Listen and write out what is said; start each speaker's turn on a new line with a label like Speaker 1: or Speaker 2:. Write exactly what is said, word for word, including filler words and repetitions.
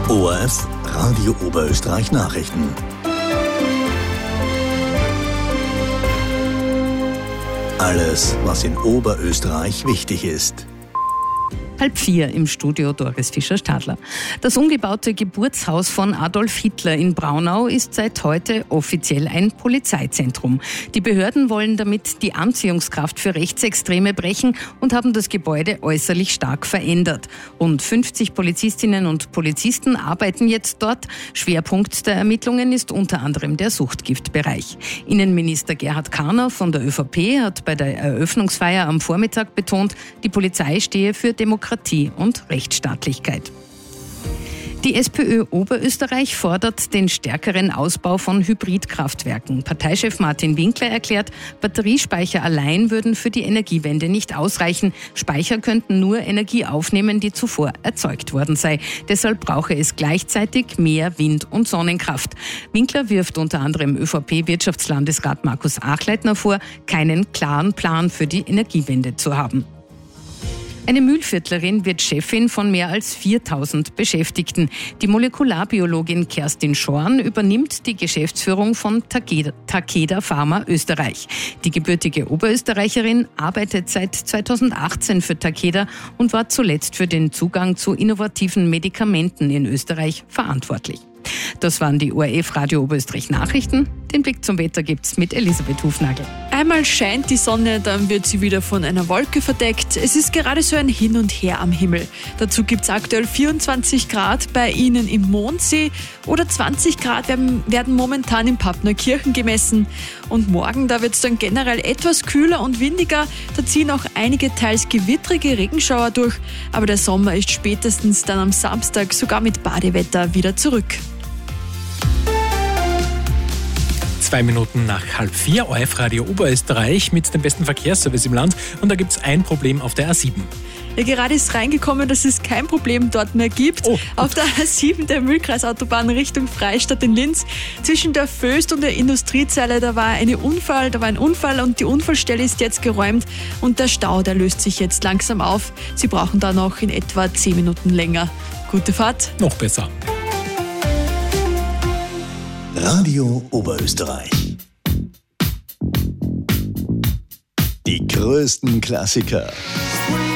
Speaker 1: O R F Radio Oberösterreich Nachrichten. Alles, was in Oberösterreich wichtig ist.
Speaker 2: Halb vier im Studio Doris Fischer-Stadler. Das umgebaute Geburtshaus von Adolf Hitler in Braunau ist seit heute offiziell ein Polizeizentrum. Die Behörden wollen damit die Anziehungskraft für Rechtsextreme brechen und haben das Gebäude äußerlich stark verändert. Rund fünfzig Polizistinnen und Polizisten arbeiten jetzt dort. Schwerpunkt der Ermittlungen ist unter anderem der Suchtgiftbereich. Innenminister Gerhard Karner von der ÖVP hat bei der Eröffnungsfeier am Vormittag betont, die Polizei stehe für Demokratie und Rechtsstaatlichkeit. Die SPÖ Oberösterreich fordert den stärkeren Ausbau von Hybridkraftwerken. Parteichef Martin Winkler erklärt, Batteriespeicher allein würden für die Energiewende nicht ausreichen. Speicher könnten nur Energie aufnehmen, die zuvor erzeugt worden sei. Deshalb brauche es gleichzeitig mehr Wind- und Sonnenkraft. Winkler wirft unter anderem ÖVP-Wirtschaftslandesrat Markus Achleitner vor, keinen klaren Plan für die Energiewende zu haben. Eine Mühlviertlerin wird Chefin von mehr als viertausend Beschäftigten. Die Molekularbiologin Kerstin Schorn übernimmt die Geschäftsführung von Takeda, Takeda Pharma Österreich. Die gebürtige Oberösterreicherin arbeitet seit zweitausendachtzehn für Takeda und war zuletzt für den Zugang zu innovativen Medikamenten in Österreich verantwortlich. Das waren die O R F Radio Oberösterreich Nachrichten. Den Blick zum Wetter gibt's mit Elisabeth Hufnagel.
Speaker 3: Einmal scheint die Sonne, dann wird sie wieder von einer Wolke verdeckt. Es ist gerade so ein Hin und Her am Himmel. Dazu gibt's aktuell vierundzwanzig Grad bei Ihnen im Mondsee oder zwanzig Grad werden, werden momentan in Pappneukirchen gemessen. Und morgen, da wird's dann generell etwas kühler und windiger. Da ziehen auch einige teils gewittrige Regenschauer durch. Aber der Sommer ist spätestens dann am Samstag sogar mit Badewetter wieder zurück.
Speaker 4: Zwei Minuten nach halb vier, O R F Radio Oberösterreich mit dem besten Verkehrsservice im Land. Und da gibt es ein Problem auf der A sieben.
Speaker 3: Ja, gerade ist reingekommen, dass es kein Problem dort mehr gibt.
Speaker 4: Oh,
Speaker 3: auf der A sieben, der Mühlkreisautobahn Richtung Freistadt in Linz. Zwischen der Föst und der Industriezeile, da war, eine Unfall, da war ein Unfall und die Unfallstelle ist jetzt geräumt. Und der Stau, der löst sich jetzt langsam auf. Sie brauchen da noch in etwa zehn Minuten länger. Gute Fahrt.
Speaker 4: Noch besser.
Speaker 1: Radio Oberösterreich. Die größten Klassiker